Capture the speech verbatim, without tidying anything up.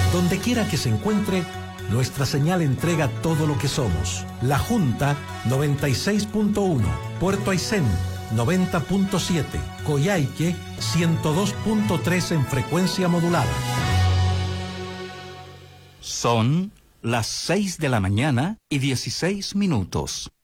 Donde quiera que se encuentre, nuestra señal entrega todo lo que somos. La Junta noventa y seis punto uno, Puerto Aysén noventa punto siete, Coyhaique ciento dos punto tres en frecuencia modulada. Son las seis de la mañana y dieciséis minutos.